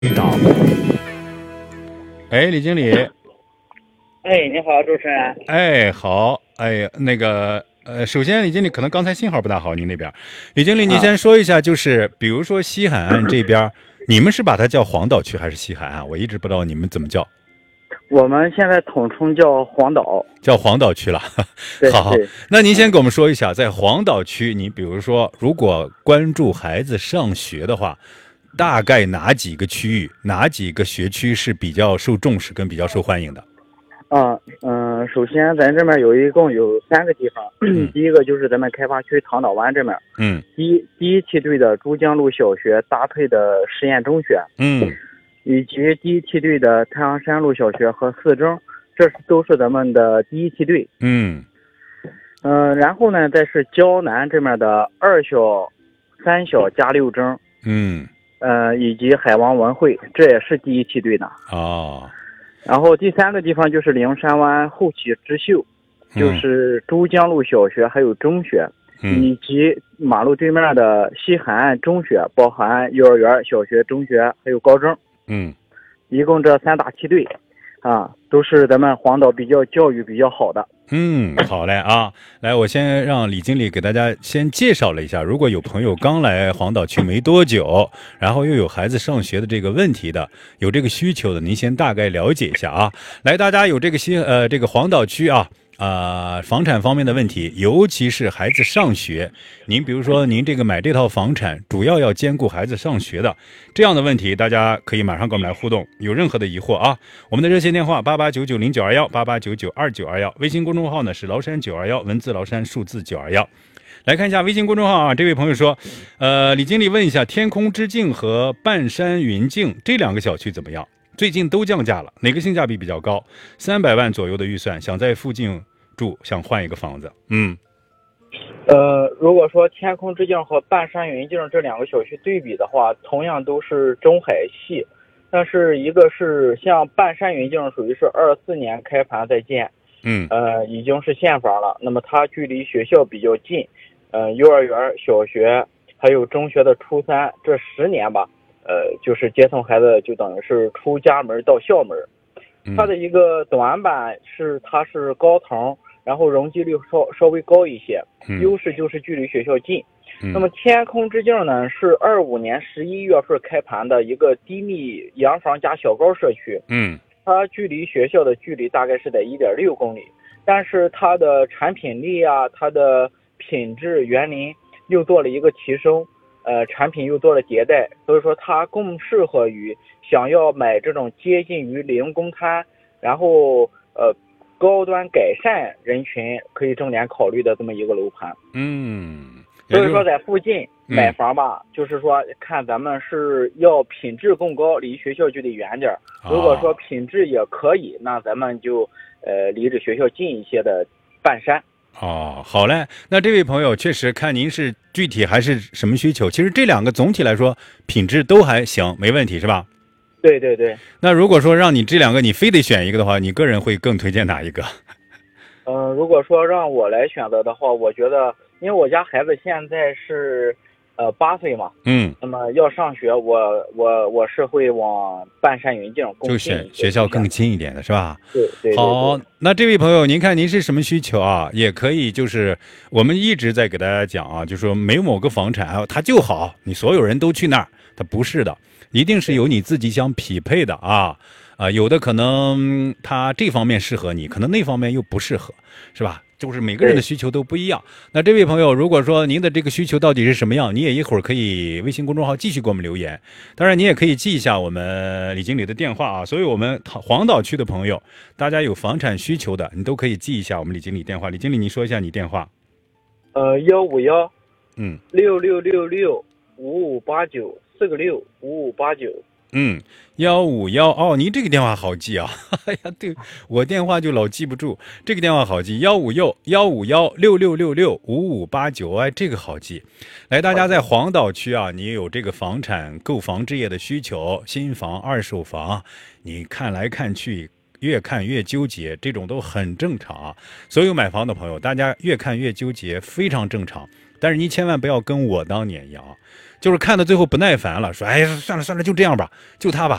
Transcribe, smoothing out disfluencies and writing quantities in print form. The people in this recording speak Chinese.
导，哎，李经理， 哎，你好，主持人。 哎，好，哎，首先，李经理可能刚才信号不大好，您那边，李经理，你先说一下，就是比如说西海岸这边，你们是把它叫黄岛区还是西海岸？我一直不知道你们怎么叫， 我们现在统称叫黄岛。 叫黄岛区了。好， 对对。 那您先给我们说一下，在黄岛区，你比如说，如果关注孩子上学的话，大概哪几个区域、哪几个学区是比较受重视跟比较受欢迎的？ 首先咱这边一共有3个地方。第一个就是咱们开发区唐岛湾这边。第一梯队的珠江路小学搭配的实验中学。以及第一梯队的太阳山路小学和四中，这都是咱们的第一梯队。然后呢，再是胶南这边的2小、3小加6中。以及海王文汇，这也是第一梯队的。然后第3个地方就是灵山湾后起之秀，就是珠江路小学还有中学，以及马路对面的西海岸中学，包含幼儿园、小学、中学还有高中。一共这3大梯队都是咱们黄岛教育比较好的。 好嘞啊，来，我先让李经理给大家先介绍了一下，如果有朋友刚来黄岛区没多久，然后又有孩子上学的这个问题的，有这个需求的，您先大概了解一下啊。来，大家有这个黄岛区房产方面的问题，尤其是孩子上学，您比如说您这个买这套房产，主要兼顾孩子上学的这样的问题，大家可以马上跟我们来互动。有任何的疑惑啊，我们的热线电话8899092188992921，微信公众号呢是崂山921，文字崂山，数字921。来看一下微信公众号啊，这位朋友说，李经理问一下，天空之境和半山云境这2个小区怎么样？最近都降价了，哪个性价比比较高？300万左右的预算，想在附近住，想换一个房子。 如果说天空之境和半山云境这2个小区对比的话，同样都是中海系，但是一个是像半山云境属于是24年开盘在建，已经是现房了，那么它距离学校比较近，幼儿园、小学还有中学的初3这10年吧，就是接送孩子就等于是出家门到校门。它的一个短板是它是高层，然后容积率稍微高一些，优势就是距离学校近。那么天空之境呢是25年11月份开盘的一个低密洋房加小高社区，它距离学校的距离大概是在1.6公里，但是它的产品力它的品质园林又做了一个提升，产品又做了迭代，所以说它更适合于想要买这种接近于零公摊，然后高端改善人群可以重点考虑的这么一个楼盘。所以说在附近买房吧，就是说看咱们是要品质更高，离学校就得远点。如果说品质也可以，那咱们就离着学校近一些的半山。 好嘞，那这位朋友确实看您是具体还是什么需求，其实这2个总体来说品质都还行，没问题是吧？ 对对对。 那如果说让你这2个你非得选一个的话，你个人会更推荐哪一个？ 如果说让我来选择的话，我觉得因为我家孩子现在是8岁嘛，那么要上学，我是会往半山云境更近，就选学校更近一点的是吧？ 对。 好，那这位朋友您看您是什么需求啊？也可以就是我们一直在给大家讲啊，就说没某个房产它就好，你所有人都去那儿，它不是的，一定是有你自己想匹配的有的可能它这方面适合你，可能那方面又不适合，是吧？就是每个人的需求都不一样。那这位朋友，如果说您的这个需求到底是什么样，你也一会儿可以微信公众号继续给我们留言。当然，你也可以记一下我们李经理的电话啊。所以我们黄岛区的朋友，大家有房产需求的，你都可以记一下我们李经理电话。李经理，你说一下你电话。 151665589，4个65589。 151您这个电话好记啊！哎呀，对我电话就老记不住，这个电话好记，15166665589，哎，这个好记。来，大家在黄岛区你有这个房产购房置业的需求，新房、二手房，你看来看去。越看越纠结，这种都很正常啊。所有买房的朋友，大家越看越纠结，非常正常。 但是你千万不要跟我当年一样，就是看到最后不耐烦了，说哎算了算了，就这样吧，就他吧，